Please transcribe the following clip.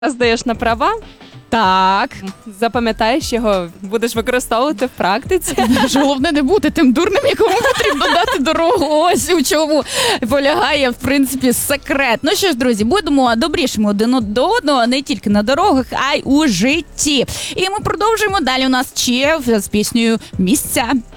Здаєш на права, Так. запам'ятаєш його, будеш використовувати в практиці. Головне не бути тим дурним, якому потрібно дати дорогу. Ось у чому полягає, в принципі, секрет. Ну що ж, друзі, будемо добрішими один до одного, не тільки на дорогах, а й у житті. І ми продовжуємо. Далі у нас Чеф з піснею «Місця».